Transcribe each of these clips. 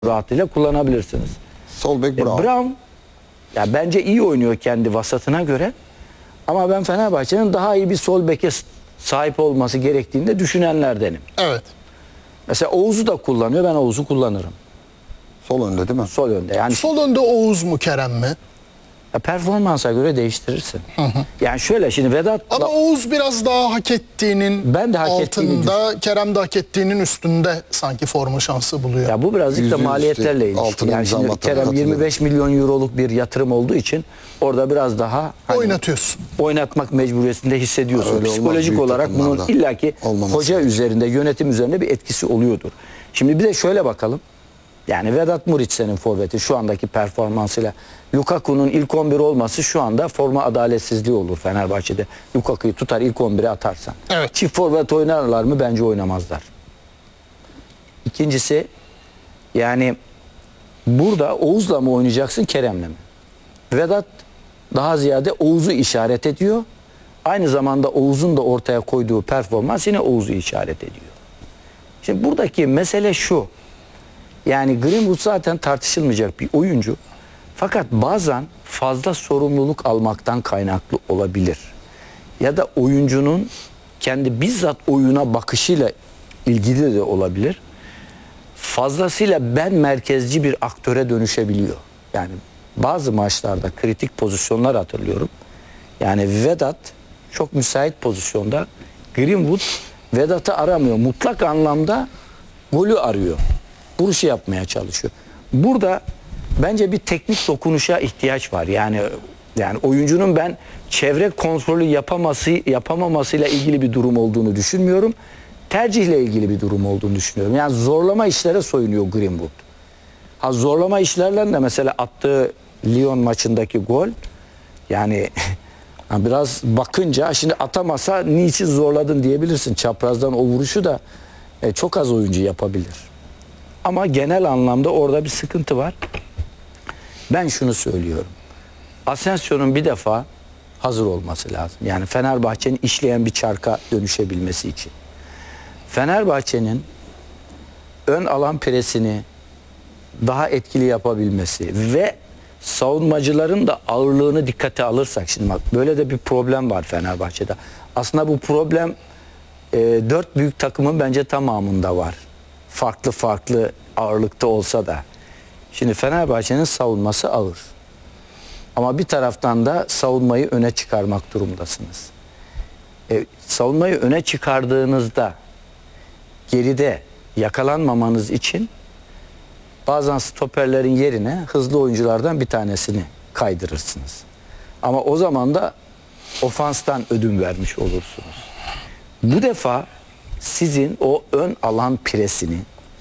rahatıyla kullanabilirsiniz. Sol bek Brown. Brown ya bence iyi oynuyor kendi vasatına göre. Ama ben Fenerbahçe'nin daha iyi bir sol beke sahip olması gerektiğini de düşünenlerdenim. Evet. Mesela Oğuz'u da kullanıyor. Ben Oğuz'u kullanırım. Sol önde değil mi? Sol önde. Yani Sol önde Oğuz mu Kerem mi? performansa göre değiştirirsin. Yani şöyle şimdi Vedat'la Ama Oğuz biraz daha hak ettiğinin Ben de hak altında, Kerem de hak ettiğinin üstünde sanki forma şansı buluyor. ya bu birazcık da %100 maliyetlerle işte, ilişki. altını Yani şimdi imzalamakla Kerem katılıyorum. 25 milyon euroluk bir yatırım olduğu için orada biraz daha Oynatıyorsun. oynatmak mecburiyetinde hissediyorsun. Öyle olmaz Psikolojik büyük olarak bunun takımlarda. illaki Olmaması hoca lazım. üzerinde, yönetim üzerinde bir etkisi oluyordur. Şimdi bir de şöyle bakalım. Yani Vedat Muriç'in forveti şu andaki performansıyla Lukaku'nun ilk 11 olması şu anda forma adaletsizliği olur Fenerbahçe'de. Lukaku'yu tutar ilk 11'e atarsan. Evet. Çift forvet oynarlar mı? Bence oynamazlar. İkincisi yani burada Oğuz'la mı oynayacaksın Kerem'le mi? Vedat daha ziyade Oğuz'u işaret ediyor. Aynı zamanda Oğuz'un da ortaya koyduğu performans yine Oğuz'u işaret ediyor. Şimdi buradaki mesele şu. Yani Greenwood zaten tartışılmayacak bir oyuncu. Fakat bazen fazla sorumluluk almaktan kaynaklı olabilir. Ya da oyuncunun kendi bizzat oyuna bakışıyla ilgili de olabilir. Fazlasıyla ben merkezci bir aktöre dönüşebiliyor. Yani bazı maçlarda kritik pozisyonlar hatırlıyorum. Yani Vedat çok müsait pozisyonda. Greenwood Vedat'ı aramıyor. Mutlak anlamda golü arıyor. Vuruşu yapmaya çalışıyor. Burada bence bir teknik dokunuşa ihtiyaç var. Yani oyuncunun ben çevre kontrolü yapamamasıyla ilgili bir durum olduğunu düşünmüyorum. Tercihle ilgili bir durum olduğunu düşünüyorum. Yani zorlama işlere soyunuyor Greenwood. Ha zorlama işlerle de mesela attığı Lyon maçındaki gol yani biraz bakınca şimdi atamasa niçin zorladın diyebilirsin. Çaprazdan o vuruşu da çok az oyuncu yapabilir. Ama genel anlamda orada bir sıkıntı var. Ben şunu söylüyorum. Asensio'nun bir defa hazır olması lazım. Yani Fenerbahçe'nin işleyen bir çarka dönüşebilmesi için. Fenerbahçe'nin ön alan presini daha etkili yapabilmesi ve savunmacıların da ağırlığını dikkate alırsak şimdi bak böyle de bir problem var Fenerbahçe'de. Aslında bu problem 4 büyük takımın bence tamamında var. Farklı ağırlıkta olsa da. Şimdi Fenerbahçe'nin savunması ağır. Ama bir taraftan da savunmayı öne çıkarmak durumdasınız. Savunmayı öne çıkardığınızda geride yakalanmamanız için bazen stoperlerin yerine hızlı oyunculardan bir tanesini kaydırırsınız. Ama o zaman da ofanstan ödün vermiş olursunuz. Bu defa sizin o ön alan presini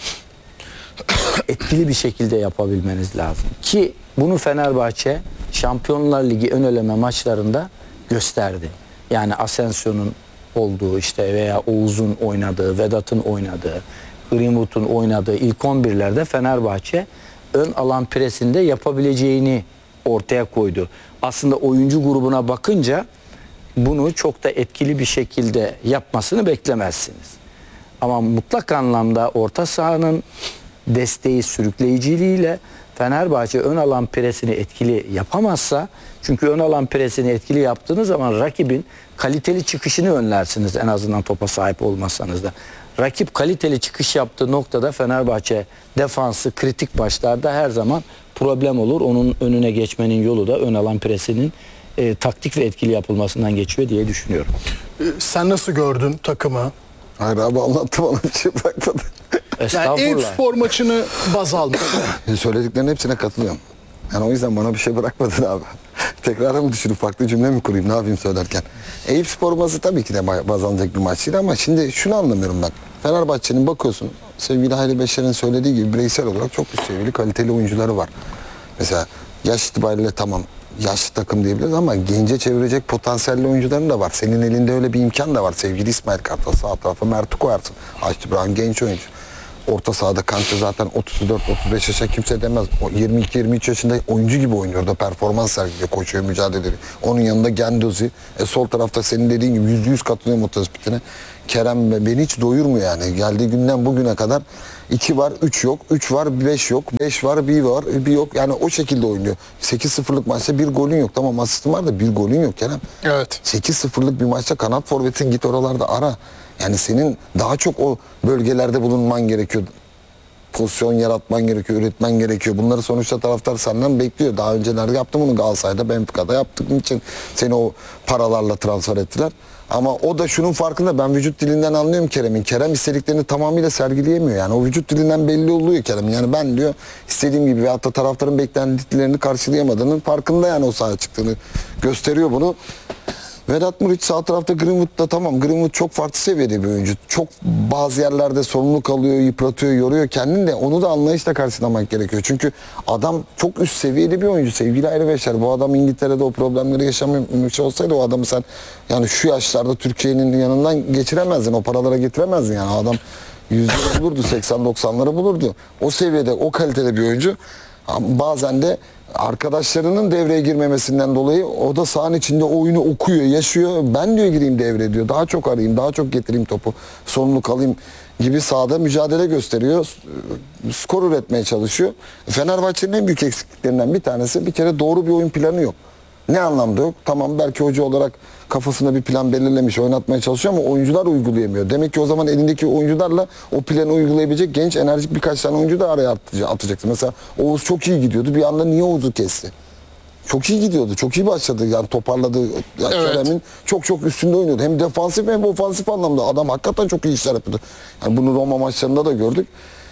etkili bir şekilde yapabilmeniz lazım. Ki bunu Fenerbahçe Şampiyonlar Ligi ön eleme maçlarında gösterdi. Yani Asensio'nun olduğu işte veya Oğuz'un oynadığı, Vedat'ın oynadığı, Greenwood'un oynadığı ilk 11'lerde Fenerbahçe ön alan presinde yapabileceğini ortaya koydu. Aslında oyuncu grubuna bakınca bunu çok da etkili bir şekilde yapmasını beklemezsiniz. Ama mutlak anlamda orta sahanın desteği, sürükleyiciliğiyle Fenerbahçe ön alan presini etkili yapamazsa, çünkü ön alan presini etkili yaptığınız zaman rakibin kaliteli çıkışını önlersiniz en azından topa sahip olmasanız da. Rakip kaliteli çıkış yaptığı noktada Fenerbahçe defansı kritik maçlarda her zaman problem olur. Onun önüne geçmenin yolu da ön alan presinin taktik ve etkili yapılmasından geçiyor diye düşünüyorum. Sen nasıl gördün takımı? Hayır abi anlattı bana bir şey bırakmadı. Yani Estağfurullah. Eyüpspor maçını baz almak. Söylediklerinin hepsine katılıyorum. Yani o yüzden bana bir şey bırakmadın abi. Tekrar mı düşünüp farklı cümle mi kurayım ne yapayım söylerken. Eyüpspor maçı tabii ki de baz alınacak bir maç değil ama şimdi şunu anlamıyorum ben. Fenerbahçe'nin bakıyorsun sevgili Hayri Beşer'in söylediği gibi bireysel olarak çok üst seviyeli kaliteli oyuncuları var. Mesela yaş itibariyle tamam yaşlı takım diyebiliriz ama gence çevirecek potansiyelli oyuncuların da var. Senin elinde öyle bir imkan da var sevgili İsmail Kartal. Sağ tarafa Mert'i koyarsın. Haçlı Brown genç oyuncu. Orta sahada Kante zaten 34-35 yaşa kimse demez. 22-23 yaşında oyuncu gibi oynuyor da performans sergiliyor, koşuyor, mücadele ediyor. Onun yanında Gendozi. Sol tarafta senin dediğin gibi %100 katılıyorum o tespitine. Kerem beni hiç doyurmuyor yani. Geldiği günden bugüne kadar 2 var 3 yok. 3 var 5 yok. 5 var 1 var 1 yok. Yani o şekilde oynuyor. 8-0'lık maçta bir golün yok. Tamam asistin var da bir golün yok Kerem. Evet. 8-0'lık bir maçta kanat forvetin git oralarda ara. Yani senin daha çok o bölgelerde bulunman gerekiyor. Pozisyon yaratman gerekiyor, üretmen gerekiyor. Bunları sonuçta taraftar senden bekliyor. Daha öncelerde yaptım bunu Galatasaray'da, Benfica'da yaptığım için seni o paralarla transfer ettiler. Ama o da şunun farkında, ben vücut dilinden anlıyorum Kerem'in. Kerem istediklerini tamamıyla sergileyemiyor. Yani o vücut dilinden belli oluyor Kerem. Yani ben diyor istediğim gibi veyahut da taraftarın beklentilerini karşılayamadığının farkında, yani o sahaya çıktığını gösteriyor bunu. Vedat Muriç sağ tarafta Greenwood'da, tamam Greenwood çok farklı seviyede bir oyuncu. Çok bazı yerlerde sorumluluk alıyor, yıpratıyor, yoruyor kendini de. Onu da anlayışla karşılamak gerekiyor. Çünkü adam çok üst seviyeli bir oyuncu sevgili Ayrı Beşer. Bu adam İngiltere'de o problemleri yaşamamış olsaydı o adamı sen yani şu yaşlarda Türkiye'nin yanından geçiremezdin. O paralara getiremezdin yani. Adam %'leri bulurdu, 80-90'ları bulurdu. O seviyede, o kalitede bir oyuncu. Ama bazen de arkadaşlarının devreye girmemesinden dolayı o da sahanın içinde oyunu okuyor, yaşıyor. Ben diyor gireyim devreye diyor. Daha çok arayayım, daha çok getireyim topu. Sorumluluk alayım gibi sahada mücadele gösteriyor. Skor üretmeye çalışıyor. Fenerbahçe'nin en büyük eksikliklerinden bir tanesi, bir kere doğru bir oyun planı yok. Ne anlamda yok? Tamam belki hoca olarak kafasında bir plan belirlemiş, oynatmaya çalışıyor ama oyuncular uygulayamıyor. Demek ki o zaman elindeki oyuncularla o planı uygulayabilecek genç, enerjik birkaç tane oyuncu da araya atacaksın. Mesela Oğuz çok iyi gidiyordu. Bir anda niye Oğuz'u kesti? Çok iyi gidiyordu. Çok iyi başladı. Yani toparladı. Yani Evet. Kerem'in çok üstünde oynuyordu. Hem defansif hem ofansif anlamda. Adam hakikaten çok iyi işler yapıyordu. Yani bunu Roma maçlarında da gördük.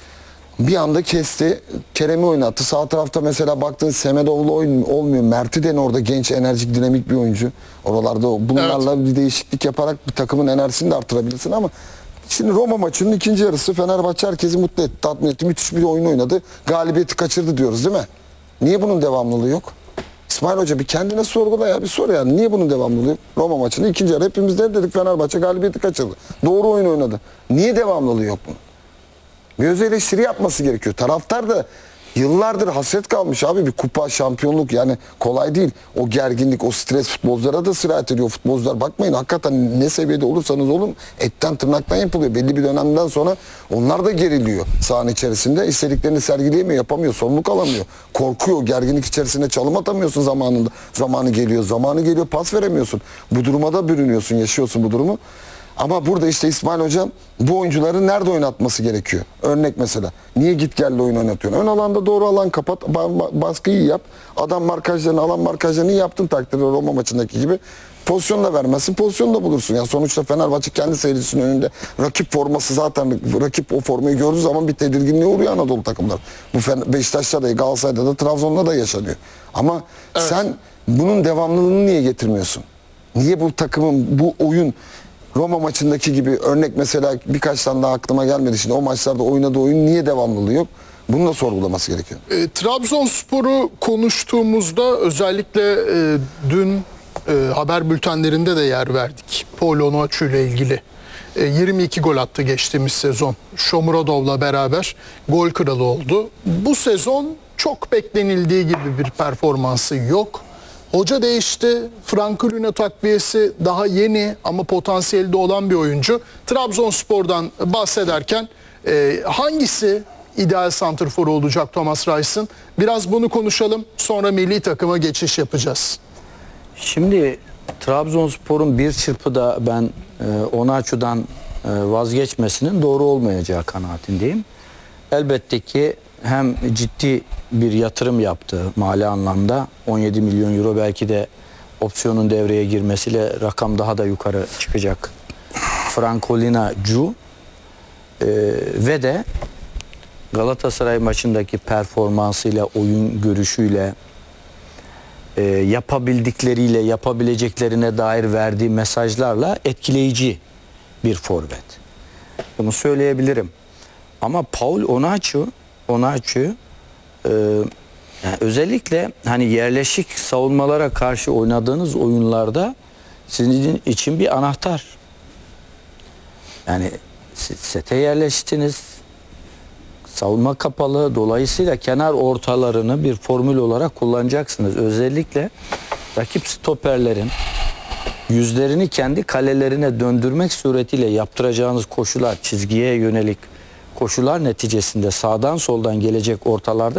Bir anda kesti. Kerem'i oynattı. Sağ tarafta mesela baktığın Semedoğlu olmuyor. Mertiden orada genç, enerjik, dinamik bir oyuncu. Oralarda bunlarla bir değişiklik yaparak bir takımın enerjisini de artırabilirsin ama şimdi Roma maçının ikinci yarısı Fenerbahçe herkesi mutlu etti, tatmin etti. Müthiş bir oyun oynadı. Galibiyeti kaçırdı diyoruz değil mi? Niye bunun devamlılığı yok? İsmail Hoca bir kendine sorgula ya, bir sor yani. Niye bunun devamlılığı yok? Roma maçının ikinci yarı hepimiz de dedik Fenerbahçe galibiyeti kaçırdı. Doğru oyun oynadı. Niye devamlılığı yok bunun? Bir öz eleştiri yapması gerekiyor. Taraftar da yıllardır hasret kalmış abi, bir kupa, şampiyonluk yani kolay değil. O gerginlik, o stres futbolculara da sirayet ediyor. Futbolcular bakmayın hakikaten ne seviyede olursanız olun etten tırnaktan yapılıyor. Belli bir dönemden sonra onlar da geriliyor sahanın içerisinde. İstediklerini sergileyemiyor, yapamıyor, sorumluluk alamıyor. Korkuyor, gerginlik içerisinde çalım atamıyorsun zamanında. Zamanı geliyor pas veremiyorsun. Bu duruma da bürünüyorsun, yaşıyorsun bu durumu. Ama burada işte İsmail Hocam bu oyuncuları nerede oynatması gerekiyor? Örnek mesela. Niye git gelle oyun oynatıyorsun? Ön alanda doğru alan kapat, baskıyı yap. Adam markajlarını, alan markajlarını iyi yaptın takdirde Roma maçındaki gibi. Pozisyon da vermezsin, pozisyon da bulursun. Yani sonuçta Fenerbahçe kendi seyircisinin önünde rakip forması zaten rakip o formayı gördüğü zaman bir tedirginliğe uğruyor Anadolu takımlar. Bu Beşiktaş'ta da, Galatasaray'da da, Trabzon'da da yaşanıyor. Ama sen bunun devamlılığını niye getirmiyorsun? Niye bu takımın bu oyun Roma maçındaki gibi örnek mesela birkaç tane daha aklıma gelmedi şimdi o maçlarda oynadığı oyun niye devamlılığı yok? Bunu da sorgulaması gerekiyor. Trabzonspor'u konuştuğumuzda özellikle dün haber bültenlerinde de yer verdik. Paul Onuachu ile ilgili. 22 gol attı geçtiğimiz sezon. Shomurodov'la beraber gol kralı oldu. Bu sezon çok beklenildiği gibi bir performansı yok. Hoca değişti. Franco Luna takviyesi daha yeni ama potansiyeli de olan bir oyuncu. Trabzonspor'dan bahsederken hangisi ideal santrfor olacak Thomas Reis'in? Biraz bunu konuşalım. Sonra milli takıma geçiş yapacağız. Şimdi Trabzonspor'un bir çırpıda ben Onaçu'dan vazgeçmesinin doğru olmayacağı kanaatindeyim. Elbette ki hem ciddi bir yatırım yaptı mali anlamda 17 milyon euro, belki de opsiyonun devreye girmesiyle rakam daha da yukarı çıkacak. Francolina Cu ve de Galatasaray maçındaki performansıyla, oyun görüşüyle, yapabildikleriyle, yapabileceklerine dair verdiği mesajlarla etkileyici bir forvet. Bunu söyleyebilirim. Ama Paul Onuachu yani özellikle hani yerleşik savunmalara karşı oynadığınız oyunlarda sizin için bir anahtar. Yani sete yerleştiniz. Savunma kapalı. Dolayısıyla kenar ortalarını bir formül olarak kullanacaksınız. Özellikle rakip stoperlerin yüzlerini kendi kalelerine döndürmek suretiyle yaptıracağınız koşular, çizgiye yönelik koşular neticesinde sağdan soldan gelecek ortalarda